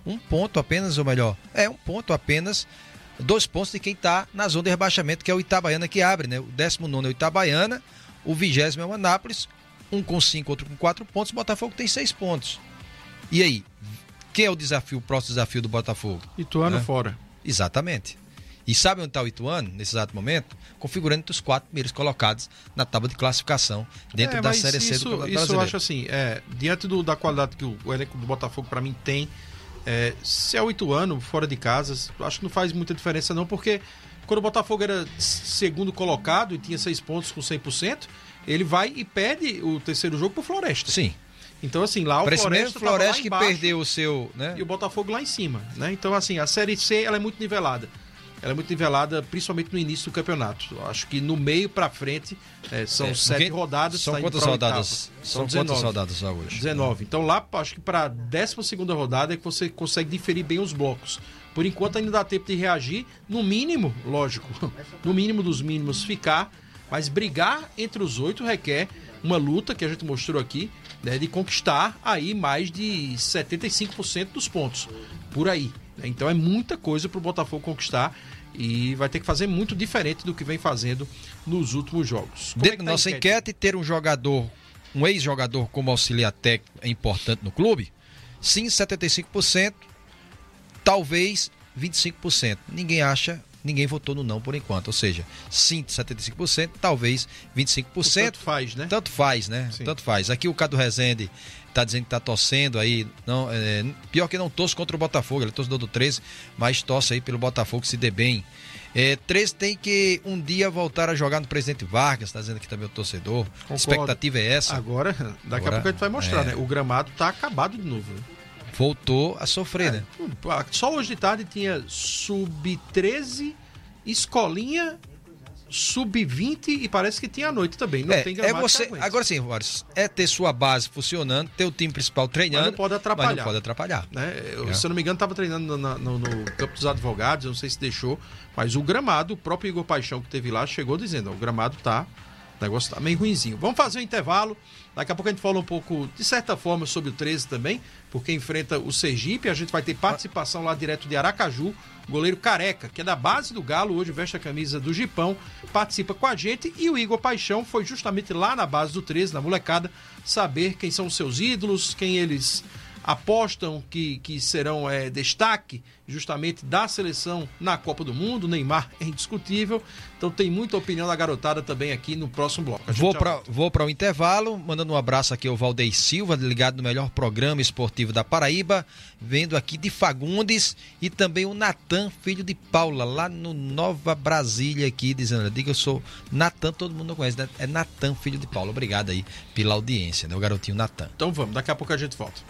Um ponto apenas, ou melhor, um ponto apenas, 2 pontos de quem está na zona de rebaixamento, que é o Itabaiana que abre, né? O 19º é o Itabaiana, o 20º é o Anápolis, um com 5, outro com 4 pontos, o Botafogo tem 6 pontos. E aí, quem é o próximo desafio do Botafogo? Ituano fora. Exatamente. E sabe onde está o Ituano, nesse exato momento? Configurando entre os 4 primeiros colocados na tábua de classificação dentro da Série C do Campeonato Brasileiro. Isso eu acho assim, diante da qualidade que o elenco do Botafogo, para mim, tem, se é o Ituano, fora de casa, acho que não faz muita diferença não, porque quando o Botafogo era segundo colocado e tinha 6 pontos com 100%, ele vai e perde o terceiro jogo pro Floresta. Sim. Então, assim, lá o Floresta lá que embaixo, perdeu o seu... né? E o Botafogo lá em cima, né? Então, assim, a Série C, ela é muito nivelada. Ela é muito nivelada, principalmente no início do campeonato. Eu acho que no meio pra frente, são 7 rodadas. São quantas rodadas? São 19. Quantas rodadas hoje? 19. Então lá, acho que pra 12ª rodada é que você consegue diferir bem os blocos. Por enquanto ainda dá tempo de reagir, no mínimo, lógico, no mínimo dos mínimos ficar, mas brigar entre os 8 requer uma luta, que a gente mostrou aqui, né, de conquistar aí mais de 75% dos pontos, por aí. Então é muita coisa para o Botafogo conquistar e vai ter que fazer muito diferente do que vem fazendo nos últimos jogos. Dentro da nossa enquete, ter um ex-jogador como auxiliar técnico é importante no clube? Sim, 75%, talvez 25%. Ninguém votou no não por enquanto, ou seja, sim, 75%, talvez 25%. Tanto faz, né? Tanto faz, né? Sim. Tanto faz. Aqui o Cadu Rezende tá dizendo que tá torcendo aí, não, pior que não torce contra o Botafogo, ele é torcedor do 13, mas torce aí pelo Botafogo que se dê bem. 13 tem que um dia voltar a jogar no Presidente Vargas, tá dizendo aqui também o torcedor. Concordo. A expectativa é essa. Agora, daqui a pouco a gente vai mostrar, né? O gramado tá acabado de novo, né? Voltou a sofrer, né? Só hoje de tarde tinha sub-13, escolinha, sub-20 e parece que tinha à noite também. Não tem gramado. Agora sim, Boris, ter sua base funcionando, ter o time principal treinando. Mas não pode atrapalhar. Né? Se eu não me engano, estava treinando no Campo dos Advogados, eu não sei se deixou, mas o gramado, o próprio Igor Paixão que teve lá, chegou dizendo, o gramado o negócio tá meio ruinzinho. Vamos fazer um intervalo. Daqui a pouco a gente fala um pouco, de certa forma, sobre o 13 também, porque enfrenta o Sergipe. A gente vai ter participação lá direto de Aracaju. O goleiro Careca, que é da base do Galo, hoje veste a camisa do Gipão, participa com a gente. E o Igor Paixão foi justamente lá na base do 13, na molecada, saber quem são os seus ídolos, quem eles apostam que serão destaque justamente da seleção na Copa do Mundo. Neymar é indiscutível, então tem muita opinião da garotada também aqui no próximo bloco. Vou para o intervalo, mandando um abraço aqui ao Valdeir Silva, ligado no melhor programa esportivo da Paraíba, vendo aqui de Fagundes, e também o Natan, filho de Paula, lá no Nova Brasília aqui, dizendo, diga, eu sou Natan, todo mundo conhece, né? É Natan, filho de Paula. Obrigado aí pela audiência, né? O garotinho Natan. Então vamos, daqui a pouco a gente volta.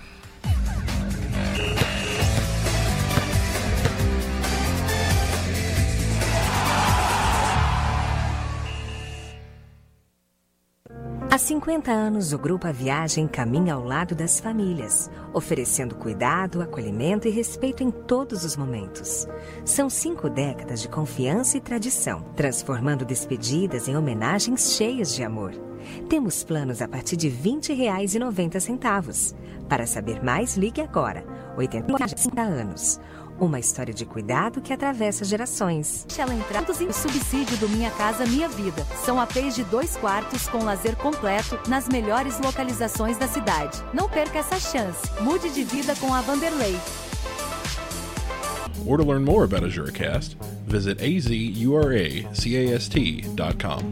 Há 50 anos, o Grupo A Viagem caminha ao lado das famílias, oferecendo cuidado, acolhimento e respeito em todos os momentos. São 5 décadas de confiança e tradição, transformando despedidas em homenagens cheias de amor. Temos planos a partir de R$ 20,90. Para saber mais, ligue agora. 50 anos. Uma história de cuidado que atravessa gerações. Ela entrada o subsídio do Minha Casa Minha Vida. São APs de 2 quartos com lazer completo nas melhores localizações da cidade. Não perca essa chance. Mude de vida com a Vanderlei. Or to learn more about AzuraCast, visit azuracast.com.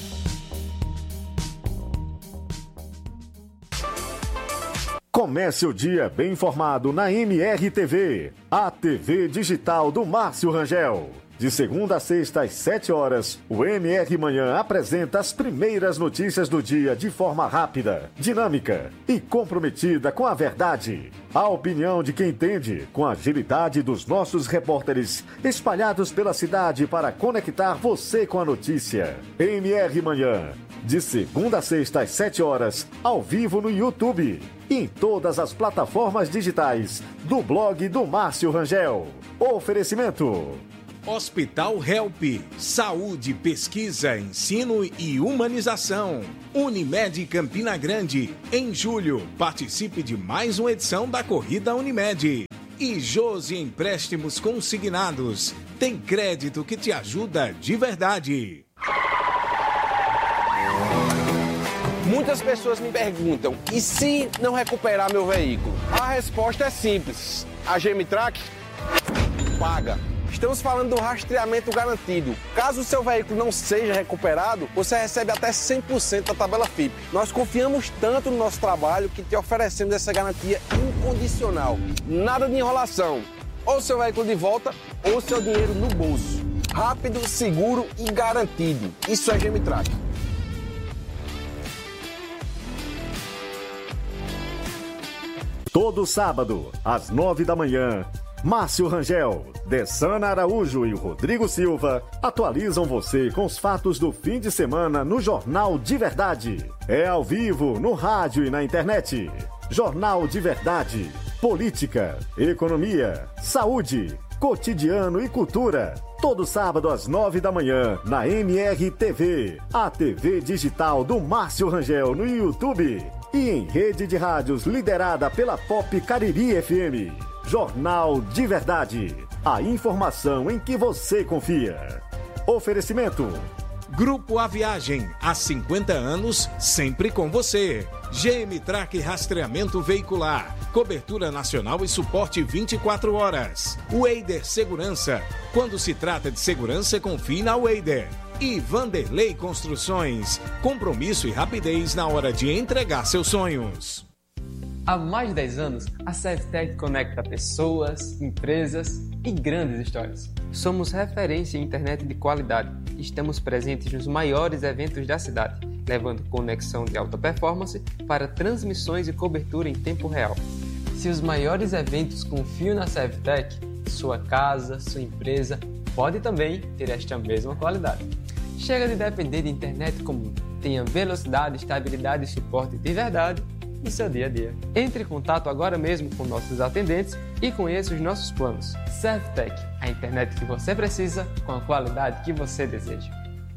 Comece o dia bem informado na MRTV, a TV digital do Márcio Rangel. De segunda a sexta às 7 horas, o MR Manhã apresenta as primeiras notícias do dia de forma rápida, dinâmica e comprometida com a verdade. A opinião de quem entende, com a agilidade dos nossos repórteres espalhados pela cidade para conectar você com a notícia. MR Manhã, de segunda a sexta às 7 horas, ao vivo no YouTube e em todas as plataformas digitais do blog do Márcio Rangel. Oferecimento: Hospital Help, saúde, pesquisa, ensino e humanização. Unimed Campina Grande, em julho, participe de mais uma edição da Corrida Unimed. E Josi Empréstimos Consignados. Tem crédito que te ajuda de verdade. Muitas pessoas me perguntam, e se não recuperar meu veículo? A resposta é simples. A Gemitrack paga. Estamos falando do rastreamento garantido. Caso o seu veículo não seja recuperado, você recebe até 100% da tabela FIP. Nós confiamos tanto no nosso trabalho que te oferecemos essa garantia incondicional. Nada de enrolação. Ou seu veículo de volta, ou seu dinheiro no bolso. Rápido, seguro e garantido. Isso é Gemitrack. Todo sábado, às 9 da manhã, Márcio Rangel, Dessana Araújo e o Rodrigo Silva atualizam você com os fatos do fim de semana no Jornal de Verdade. É ao vivo, no rádio e na internet. Jornal de Verdade. Política, economia, saúde, cotidiano e cultura. Todo sábado às 9 da manhã, na MRTV, a TV digital do Márcio Rangel no YouTube e em rede de rádios liderada pela Pop Cariri FM. Jornal de Verdade. A informação em que você confia. Oferecimento. Grupo A Viagem. Há 50 anos, sempre com você. Gemitrack Rastreamento Veicular. Cobertura nacional e suporte 24 horas. Weider Segurança. Quando se trata de segurança, confie na Weider. E Vanderlei Construções. Compromisso e rapidez na hora de entregar seus sonhos. Há mais de 10 anos, a Servitec conecta pessoas, empresas e grandes histórias. Somos referência em internet de qualidade e estamos presentes nos maiores eventos da cidade, levando conexão de alta performance para transmissões e cobertura em tempo real. Se os maiores eventos confiam na Servitec, sua casa, sua empresa pode também ter esta mesma qualidade. Chega de depender de internet comum. Tenha velocidade, estabilidade e suporte de verdade no seu dia a dia. Entre em contato agora mesmo com nossos atendentes e conheça os nossos planos. Servitec, a internet que você precisa com a qualidade que você deseja.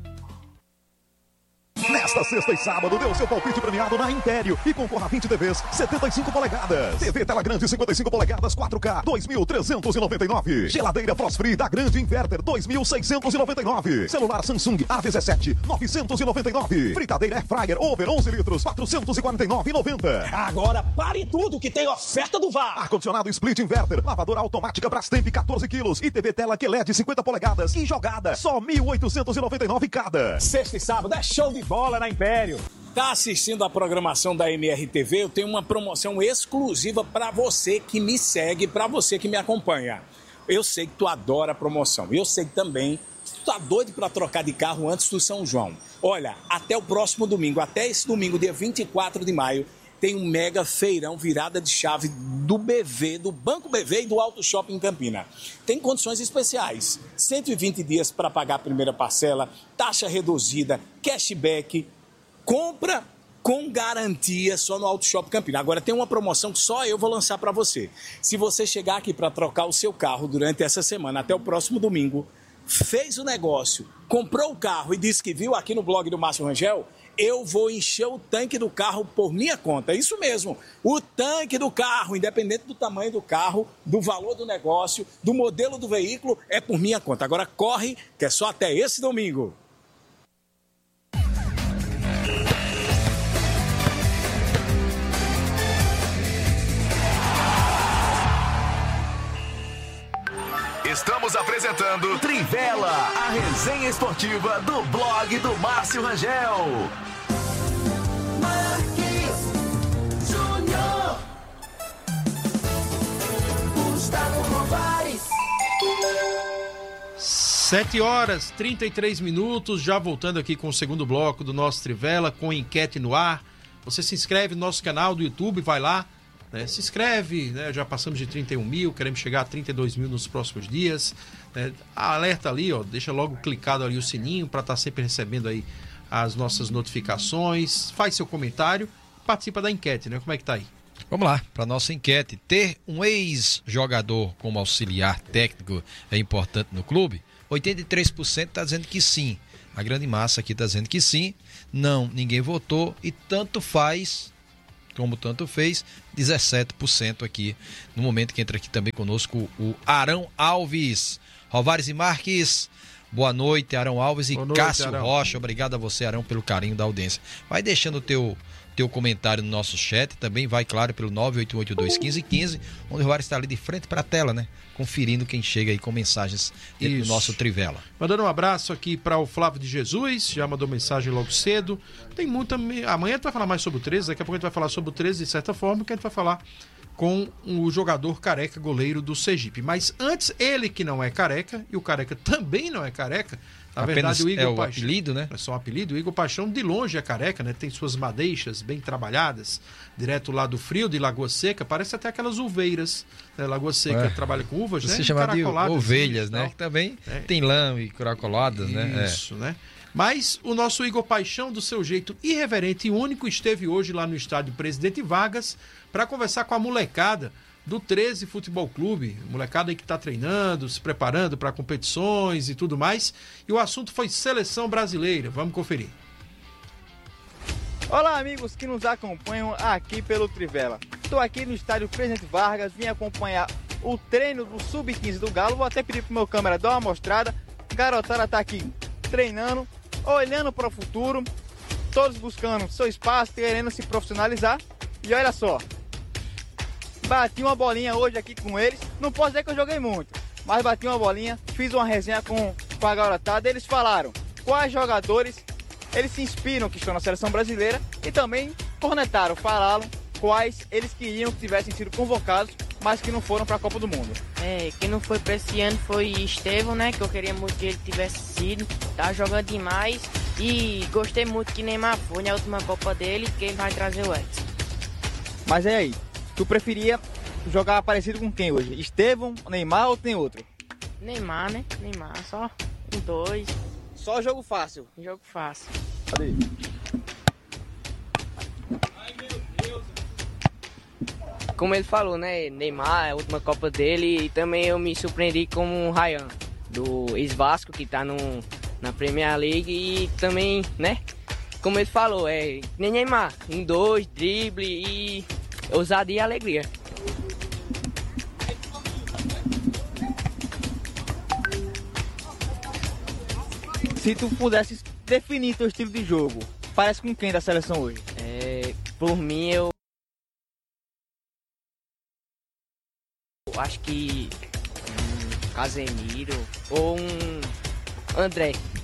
Nesta sexta e sábado, dê o seu palpite premiado na Império e concorra a 20 TVs 75 polegadas. TV tela grande 55 polegadas 4K, 2.399. Geladeira Frost Free da Grande Inverter, 2.699. Celular Samsung A17, 999. Fritadeira Air Fryer Over 11 litros, 449,90. Agora pare tudo que tem oferta do VAR. Ar-condicionado Split Inverter, lavadora automática Brastemp 14 quilos e TV tela QLED 50 polegadas e jogada, só 1.899 cada. Sexta e sábado é show de bola na Império. Tá assistindo a programação da MRTV? Eu tenho uma promoção exclusiva para você que me segue, para você que me acompanha. Eu sei que tu adora promoção. Eu sei que também tu tá doido para trocar de carro antes do São João. Olha, até o próximo domingo, até esse domingo, dia 24 de maio, tem um mega feirão virada de chave do BV, do Banco BV e do Auto Shopping Campina. Tem condições especiais, 120 dias para pagar a primeira parcela, taxa reduzida, cashback, compra com garantia só no Auto Shopping Campina. Agora tem uma promoção que só eu vou lançar para você. Se você chegar aqui para trocar o seu carro durante essa semana até o próximo domingo, fez o negócio, comprou o carro e disse que viu aqui no blog do Márcio Rangel, eu vou encher o tanque do carro por minha conta. Isso mesmo, o tanque do carro, independente do tamanho do carro, do valor do negócio, do modelo do veículo, é por minha conta. Agora corre, que é só até esse domingo. Estamos apresentando Trivela, a resenha esportiva do blog do Márcio Rangel. Marquinhos Júnior, Gustavo Rovares. 7h33, já voltando aqui com o segundo bloco do nosso Trivela, com enquete no ar. Você se inscreve no nosso canal do YouTube, vai lá. Né, se inscreve, né, já passamos de 31 mil, queremos chegar a 32 mil nos próximos dias. Né, alerta ali, ó, deixa logo clicado ali o sininho para estar sempre recebendo aí as nossas notificações. Faz seu comentário, participa da enquete, né? Como é que tá aí? Vamos lá, para nossa enquete. Ter um ex-jogador como auxiliar técnico é importante no clube? 83% está dizendo que sim. A grande massa aqui está dizendo que sim. Não, ninguém votou e tanto faz como tanto fez, 17% aqui, no momento que entra aqui também conosco o Arão Alves. Rovares e Marques, boa noite, Arão Alves e Cássio Arão. Rocha, obrigado a você, Arão, pelo carinho da audiência. Vai deixando o teu comentário no nosso chat, também vai, claro, pelo 988-215-15, onde o Rovares está ali de frente para a tela, né? Conferindo quem chega aí com mensagens dentro do nosso Trivela. Mandando um abraço aqui para o Flávio de Jesus, já mandou mensagem logo cedo. Tem muita... Amanhã a gente vai falar mais sobre o 13, daqui a pouco a gente vai falar sobre o 13 de certa forma, que a gente vai falar com o jogador Careca, goleiro do Sergipe. Mas antes, ele que não é careca, e o Careca também não é careca, na apenas verdade o Igor Paixão... apelido, né? É só um apelido. O Igor Paixão de longe é careca, né? Tem suas madeixas bem trabalhadas, direto lá do Frio, de Lagoa Seca. Parece até aquelas uveiras, né? Lagoa Seca trabalha com uvas, né? Se chama de ovelhas, né? Que também tem lã e caracoladas, né? Isso, né? Mas o nosso Igor Paixão, do seu jeito irreverente e único, esteve hoje lá no estádio Presidente Vargas para conversar com a molecada do 13 Futebol Clube, molecada aí que está treinando, se preparando para competições e tudo mais. E o assunto foi seleção brasileira. Vamos conferir. Olá, amigos que nos acompanham aqui pelo Trivela. Estou aqui no estádio Presidente Vargas, vim acompanhar o treino do Sub-15 do Galo. Vou até pedir pro meu câmera dar uma mostrada. A garotada tá aqui treinando, olhando para o futuro, todos buscando seu espaço, querendo se profissionalizar. E olha só, bati uma bolinha hoje aqui com eles. Não posso dizer que eu joguei muito, mas bati uma bolinha, fiz uma resenha com a garotada. Eles falaram quais jogadores eles se inspiram que estão na seleção brasileira e também cornetaram, falaram quais eles queriam que tivessem sido convocados, mas que não foram para a Copa do Mundo. Quem não foi para esse ano foi Estevão, né? Que eu queria muito que ele tivesse sido. Tá jogando demais e gostei muito que Neymar foi na última Copa dele, que ele vai trazer o Edson. Mas é aí, tu preferia jogar parecido com quem hoje? Estevão, Neymar ou tem outro? Neymar, né? Neymar, só um, dois. Só jogo fácil? Jogo fácil. Cadê? Como ele falou, né? Neymar, é a última Copa dele, e também eu me surpreendi com o Ryan, do ex-Vasco, que tá na Premier League, e também, né? Como ele falou, nem Neymar, em dois, drible e ousadia e alegria. Se tu pudesse definir teu estilo de jogo, parece com quem da seleção hoje? Por mim, eu acho que Casemiro ou um André.